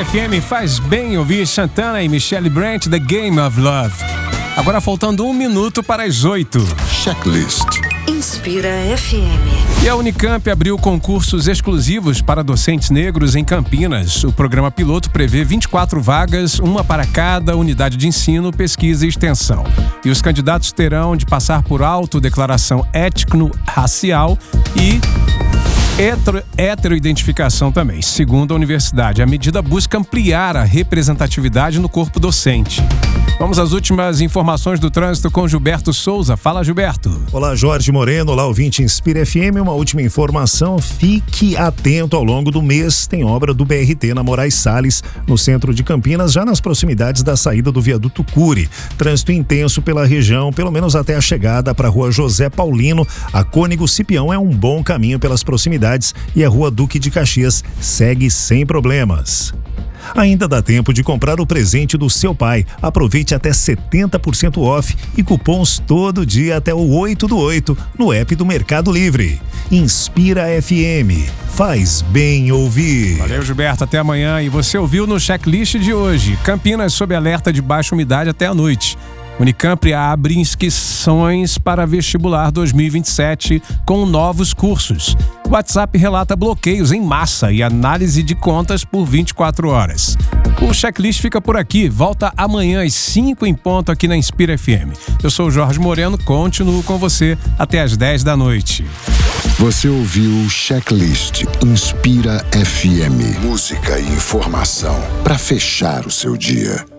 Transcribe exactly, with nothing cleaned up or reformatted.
F M faz bem ouvir Santana e Michelle Branch, The Game of Love. Agora faltando um minuto para as oito. Checklist. Inspira F M. E a Unicamp abriu concursos exclusivos para docentes negros em Campinas. O programa piloto prevê vinte e quatro vagas, uma para cada unidade de ensino, pesquisa e extensão. E os candidatos terão de passar por autodeclaração étnico-racial e Hetero, heteroidentificação também. Segundo a universidade, a medida busca ampliar a representatividade no corpo docente. Vamos às últimas informações do trânsito com Gilberto Souza. Fala, Gilberto. Olá, Jorge Moreno. Olá, ouvinte Inspira F M. Uma última informação. Fique atento ao longo do mês. Tem obra do B R T na Moraes Salles, no centro de Campinas, já nas proximidades da saída do viaduto Cury. Trânsito intenso pela região, pelo menos até a chegada para a rua José Paulino. A Cônigo Cipião é um bom caminho pelas proximidades e a rua Duque de Caxias segue sem problemas. Ainda dá tempo de comprar o presente do seu pai. Aproveite até setenta por cento off e cupons todo dia até o oito do oito no app do Mercado Livre. Inspira F M. Faz bem ouvir. Valeu, Gilberto. Até amanhã. E você ouviu no checklist de hoje. Campinas sob alerta de baixa umidade até a noite. Unicamp abre inscrições para vestibular dois mil e vinte e sete com novos cursos. O WhatsApp relata bloqueios em massa e análise de contas por vinte e quatro horas. O checklist fica por aqui. Volta amanhã às cinco em ponto aqui na Inspira F M. Eu sou o Jorge Moreno, continuo com você até às dez da noite. Você ouviu o Checklist Inspira F M. Música e informação para fechar o seu dia.